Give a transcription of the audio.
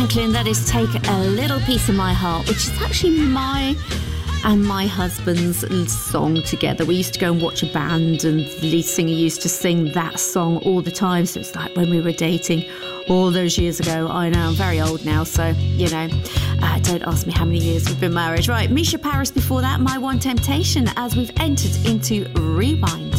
Franklin, that is Take a Little Piece of My Heart, which is actually my and my husband's song together. We used to go and watch a band and the lead singer used to sing that song all the time. So it's like when we were dating all those years ago. I know, I'm very old now, so, you know, don't ask me how many years we've been married. Right, Misha Paris before that, My One Temptation, as we've entered into Rewind.